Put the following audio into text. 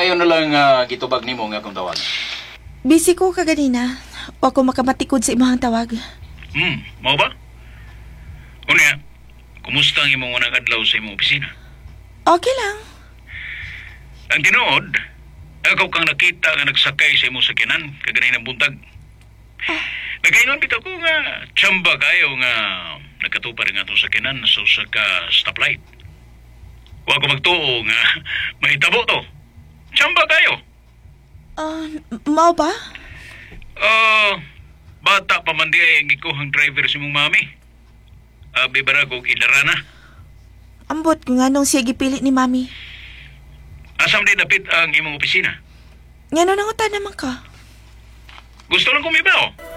maayo na lang gitubag nimo nga akong tawag. Busy ko kaganina. O ako makamatikod sa imong tawag. Mao ba? Unya, kumusta ang imong unang adlaw sa imong opisina? Okay lang. Ang tinuod, ako kang nakita nga nagsakay sa imong sakyanan kaganina buntag. Nagaingon bitaw ko nga tsamba kayo nga nagkatupad nga itong sakyanan sa usa ka stoplight. Wa ko magtuo nga mahitabo to. Tsamba kayo. Mao ba? Bata pa man di ay ang ikuhang driver si mong mami. Abi bara ko ilarana. Ambot ko nga nung siya gipilit ni Mami. Asam din dapit ang imong opisina. Nga nangutan naman ka. Gusto lang kumibaw.